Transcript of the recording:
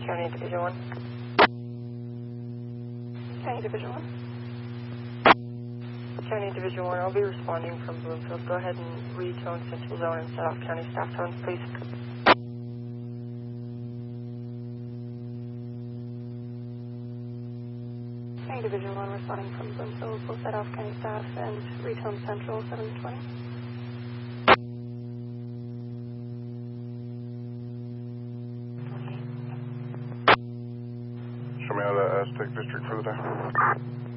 County Division 1. County Division 1. County Division 1, I'll be responding from Bloomfield. Go ahead and retone Central Zone and set off County staff zones, please. County Division 1 responding from Bloomfield. We'll set off County staff and retone Central 720. Show me how to Aztec District for the day.